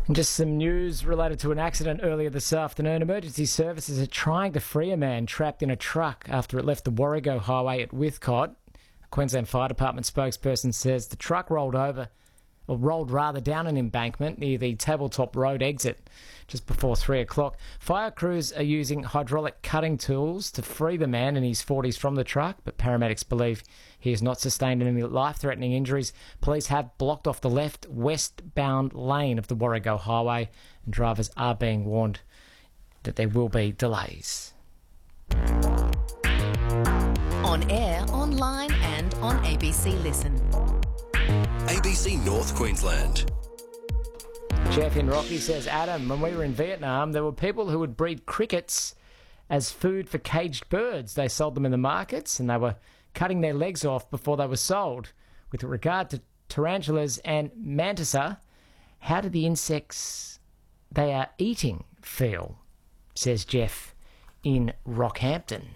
And just some news related to an accident earlier this afternoon. Emergency services are trying to free a man trapped in a truck after it left the Warrego Highway at Withcott. A Queensland Fire Department spokesperson says the truck rolled down an embankment near the Tabletop Road exit just before 3 o'clock. Fire crews are using hydraulic cutting tools to free the man in his 40s from the truck, but paramedics believe he has not sustained any life-threatening injuries. Police have blocked off the left westbound lane of the Warrego Highway, and drivers are being warned that there will be delays. On air, online and on ABC Listen. ABC North Queensland. Jeff in Rocky says, Adam, when we were in Vietnam, there were people who would breed crickets as food for caged birds. They sold them in the markets and they were cutting their legs off before they were sold. With regard to tarantulas and mantissa, how do the insects they are eating feel? Says Jeff in Rockhampton.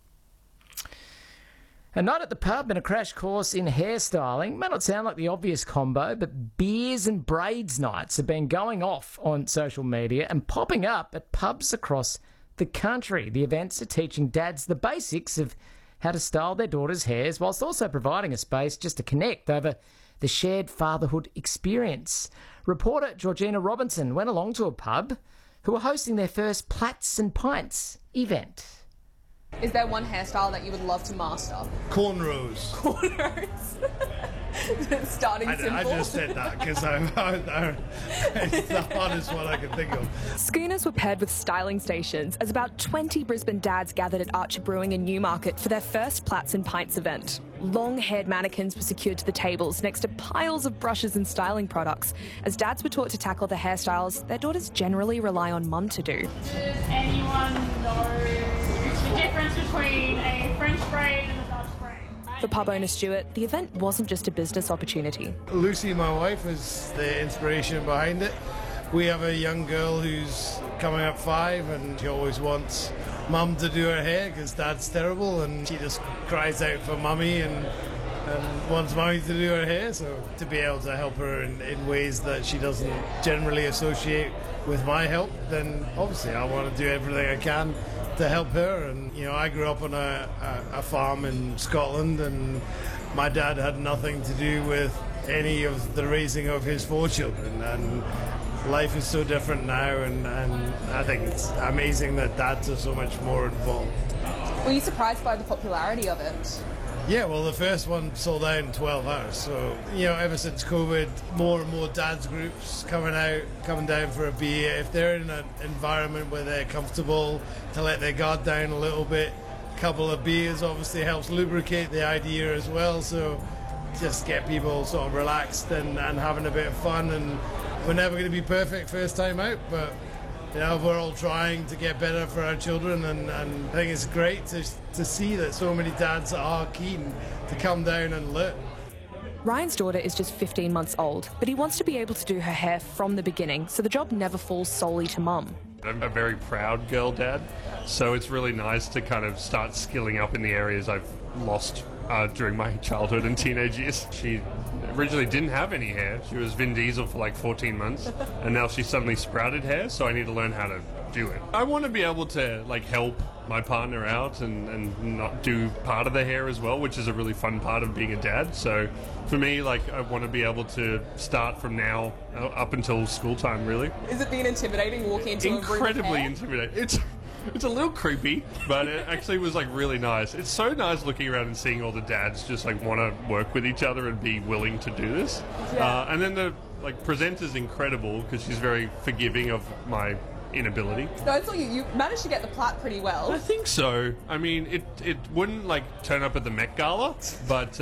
A night at the pub and a crash course in hairstyling may not sound like the obvious combo, but beers and braids nights have been going off on social media and popping up at pubs across the country. The events are teaching dads the basics of how to style their daughters' hairs, whilst also providing a space just to connect over the shared fatherhood experience. Reporter Georgina Robinson went along to a pub who were hosting their first Plats and Pints event. Is there one hairstyle that you would love to master? Cornrows. Cornrows? Starting simple. I just said that because it's the hardest one I can think of. Schooners were paired with styling stations as about 20 Brisbane dads gathered at Archer Brewing in Newmarket for their first Plats and Pints event. Long-haired mannequins were secured to the tables next to piles of brushes and styling products. As dads were taught to tackle the hairstyles their daughters generally rely on mum to do. Does anyone know the difference between a French braid and a Dutch braid? For pub owner Stuart, the event wasn't just a business opportunity. Lucy, my wife, is the inspiration behind it. We have a young girl who's coming up 5 and she always wants mum to do her hair because dad's terrible, and she just cries out for mummy and wants mummy to do her hair. So to be able to help her in ways that she doesn't generally associate with my help, then obviously I want to do everything I can to help her. And I grew up on a farm in Scotland, and my dad had nothing to do with any of the raising of his 4 children, and life is so different now, and I think it's amazing that dads are so much more involved. Were you surprised by the popularity of it? Yeah, well, the first one sold out in 12 hours. So, ever since COVID, more and more dads groups coming down for a beer. If they're in an environment where they're comfortable to let their guard down a little bit, a couple of beers obviously helps lubricate the idea as well. So just get people sort of relaxed and having a bit of fun. And we're never going to be perfect first time out, but we're all trying to get better for our children, and I think it's great to see that so many dads are keen to come down and learn. Ryan's daughter is just 15 months old, but he wants to be able to do her hair from the beginning, so the job never falls solely to mum. I'm a very proud girl dad, so it's really nice to kind of start skilling up in the areas I've lost during my childhood and teenage years. She originally didn't have any hair. She was Vin Diesel for like 14 months, and now she's suddenly sprouted hair, so I need to learn how to do it. I want to be able to help my partner out and not do part of the hair as well, which is a really fun part of being a dad. So for me, I want to be able to start from now up until school time, really. Is it being intimidating walking into a room of hair? Incredibly intimidating. It's a little creepy, but it actually was really nice. It's so nice looking around and seeing all the dads just want to work with each other and be willing to do this. Yeah. And then the presenter's incredible because she's very forgiving of my inability. No, I saw you managed to get the plait pretty well. I think so. I mean, it wouldn't turn up at the Met Gala, but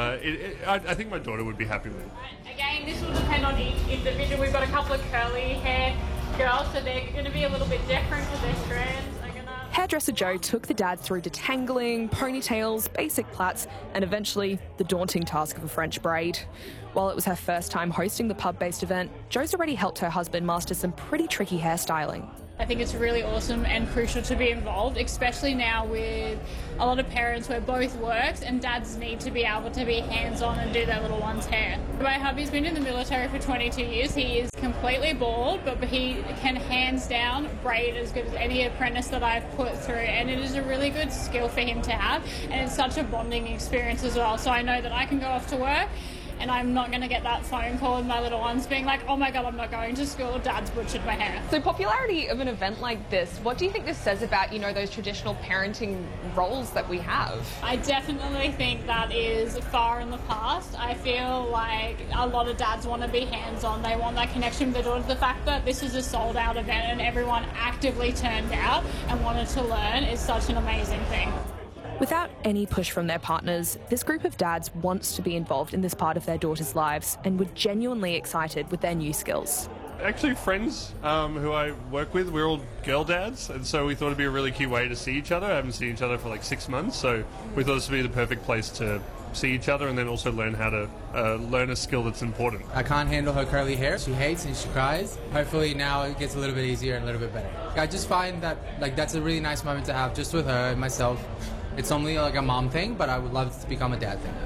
I think my daughter would be happy with it. Again, this will depend on each individual. We've got a couple of curly hair girls, so they're going to be a little bit different because their strands are going to... Hairdresser Joe took the dad through detangling, ponytails, basic plaits, and eventually the daunting task of a French braid. While it was her first time hosting the pub-based event, Joe's already helped her husband master some pretty tricky hairstyling. I think it's really awesome and crucial to be involved, especially now with a lot of parents where both works and dads need to be able to be hands-on and do their little one's hair. My hubby's been in the military for 22 years. He is completely bald, but he can hands down braid as good as any apprentice that I've put through, and it is a really good skill for him to have, and it's such a bonding experience as well. So I know that I can go off to work and I'm not going to get that phone call with my little ones being like, oh my God, I'm not going to school, Dad's butchered my hair. So popularity of an event like this, what do you think this says about, those traditional parenting roles that we have? I definitely think that is far in the past. I feel like a lot of dads want to be hands-on. They want that connection with their daughter. The fact that this is a sold-out event and everyone actively turned out and wanted to learn is such an amazing thing. Without any push from their partners, this group of dads wants to be involved in this part of their daughters' lives and were genuinely excited with their new skills. Actually, friends who I work with, we're all girl dads, and so we thought it'd be a really cute way to see each other. I haven't seen each other for like 6 months, so we thought this would be the perfect place to see each other and then also learn how to learn a skill that's important. I can't handle her curly hair. She hates and she cries. Hopefully now it gets a little bit easier and a little bit better. I just find that that's a really nice moment to have just with her and myself. It's only like a mom thing, but I would love it to become a dad thing.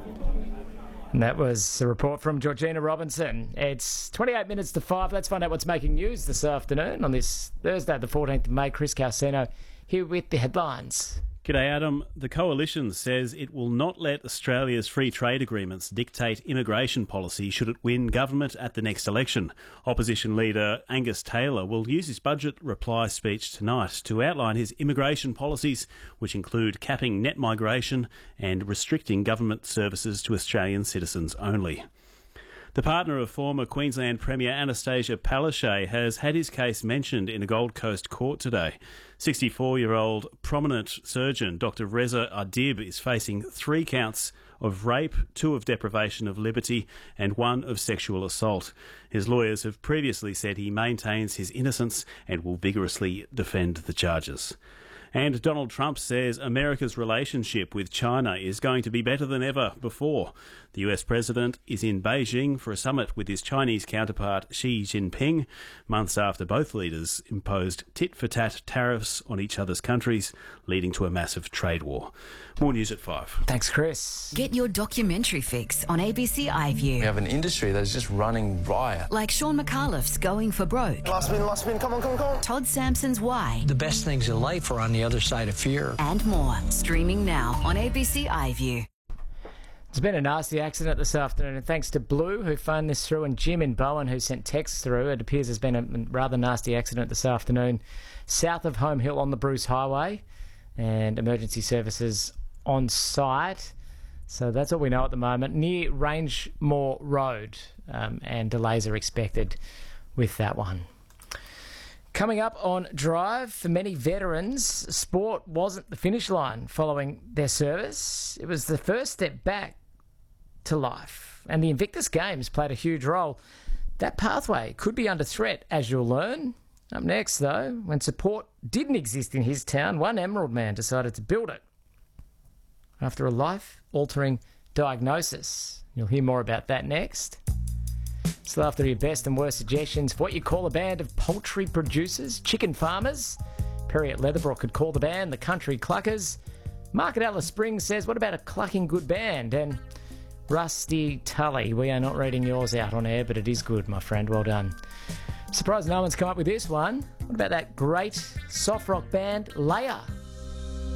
And that was a report from Georgina Robinson. It's 28 minutes to 5. Let's find out what's making news this afternoon on this Thursday, the 14th of May. Chris Calcino here with the headlines. G'day, Adam. The Coalition says it will not let Australia's free trade agreements dictate immigration policy should it win government at the next election. Opposition leader Angus Taylor will use his budget reply speech tonight to outline his immigration policies, which include capping net migration and restricting government services to Australian citizens only. The partner of former Queensland Premier Anastasia Palaszczuk has had his case mentioned in a Gold Coast court today. 64-year-old prominent surgeon Dr Reza Ardib is facing 3 counts of rape, 2 of deprivation of liberty and 1 of sexual assault. His lawyers have previously said he maintains his innocence and will vigorously defend the charges. And Donald Trump says America's relationship with China is going to be better than ever before. The US president is in Beijing for a summit with his Chinese counterpart Xi Jinping, months after both leaders imposed tit-for-tat tariffs on each other's countries, leading to a massive trade war. More news at 5. Thanks, Chris. Get your documentary fix on ABC iView. We have an industry that is just running riot. Like Sean McAuliffe's Going for Broke. Last spin, come on. Todd Sampson's Why. The best things in life are on the other side of fear. And more. Streaming now on ABC iView. There's been a nasty accident this afternoon, and thanks to Blue, who phoned this through, and Jim in Bowen, who sent texts through. It appears there's been a rather nasty accident this afternoon south of Home Hill on the Bruce Highway, and emergency services on site. So that's all we know at the moment. Near Rangemore Road, and delays are expected with that one. Coming up on Drive, for many veterans, sport wasn't the finish line following their service. It was the first step back to life, and the Invictus Games played a huge role. That pathway could be under threat, as you'll learn. Up next, though, when support didn't exist in his town, one Emerald man decided to build it after a life-altering diagnosis. You'll hear more about that next. Still after your best and worst suggestions for what you call a band of poultry producers, chicken farmers. Perry at Leatherbrook could call the band the Country Cluckers. Mark at Alice Springs says, what about a clucking good band? And Rusty Tully, we are not reading yours out on air, but it is good, my friend. Well done. Surprised no one's come up with this one. What about that great soft rock band, Leia?